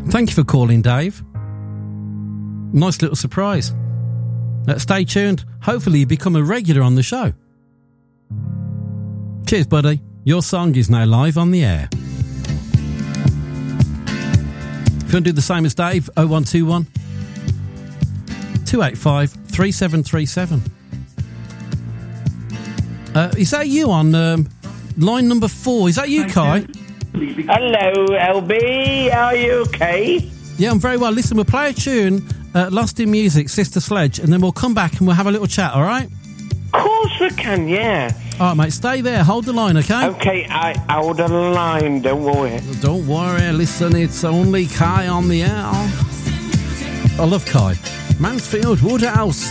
Thank you for calling, Dave. Nice little surprise. Stay tuned. Hopefully you become a regular on the show. Cheers, buddy. Your song is now live on the air. If you want to do the same as Dave, 0121 285 3737. Is that you on line number 4? Is that you, Kai? Hello, LB. Are you okay? Yeah, I'm very well. Listen, we'll play a tune, Lost in Music, Sister Sledge, and then we'll come back and we'll have a little chat, all right? Of course we can, yeah. All right, mate, stay there. Hold the line, okay? Okay, I hold the line, don't worry. Don't worry, listen, it's only Kai on the air. I love Kai. Mansfield Woodhouse.